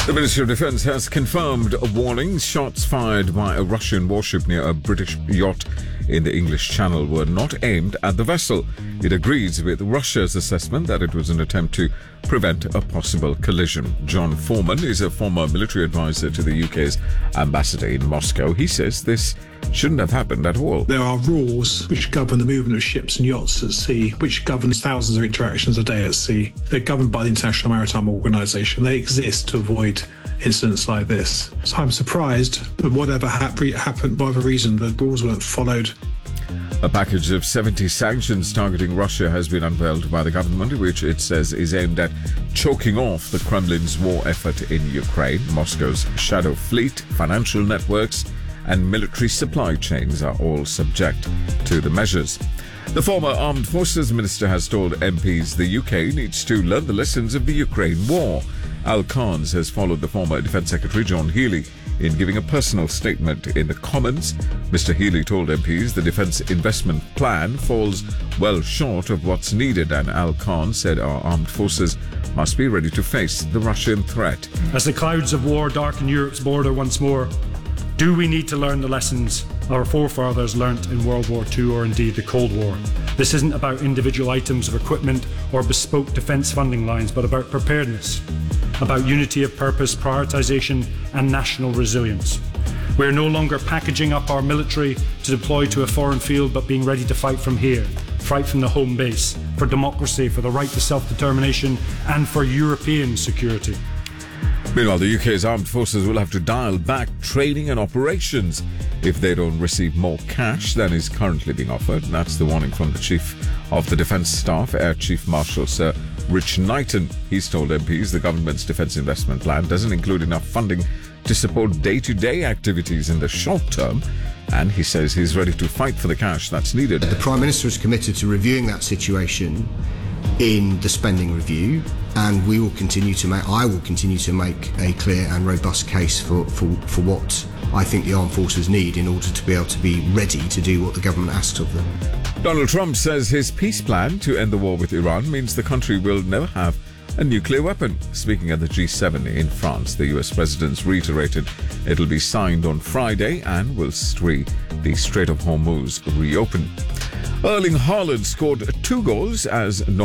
The Ministry of Defence has confirmed a warning. Shots fired by a Russian warship near a British yacht in the English Channel were not aimed at the vessel. It agrees with Russia's assessment that it was an attempt to prevent a possible collision. John Foreman is a former military advisor to the UK's ambassador in Moscow. He says this shouldn't have happened at all. There are rules which govern the movement of ships and yachts at sea, which governs thousands of interactions a day at sea. They're governed by the International Maritime Organization. They exist to avoid incidents like this. So I'm surprised that whatever happened, for whatever reason, the rules weren't followed. A package of 70 sanctions targeting Russia has been unveiled by the government, which it says is aimed at choking off the Kremlin's war effort in Ukraine. Moscow's shadow fleet, financial networks, and military supply chains are all subject to the measures. The former Armed Forces Minister has told MPs the UK needs to learn the lessons of the Ukraine war. Al Khans has followed the former Defence Secretary John Healey in giving a personal statement in the Commons. Mr Healey told MPs the defence investment plan falls well short of what's needed, and Al Khan said our armed forces must be ready to face the Russian threat. As the clouds of war darken Europe's border once more, do we need to learn the lessons our forefathers learnt in World War II or indeed the Cold War? This isn't about individual items of equipment or bespoke defence funding lines, but about preparedness, about unity of purpose, prioritisation and national resilience. We are no longer packaging up our military to deploy to a foreign field, but being ready to fight from here, fight from the home base, for democracy, for the right to self-determination and for European security. Meanwhile, the UK's armed forces will have to dial back training and operations if they don't receive more cash than is currently being offered. That's the warning from the Chief of the Defence Staff, Air Chief Marshal Sir Rich Knighton. He's told MPs the government's defence investment plan doesn't include enough funding to support day-to-day activities in the short term, and he says he's ready to fight for the cash that's needed. The Prime Minister is committed to reviewing that situation in the spending review, and I will continue to make a clear and robust case for what I think the armed forces need in order to be able to be ready to do what the government asks of them. Donald Trump says his peace plan to end the war with Iran means the country will never have a nuclear weapon. Speaking at the G7 in France, the US president reiterated it'll be signed on Friday and will see the Strait of Hormuz reopen. Erling Haaland scored 2 goals as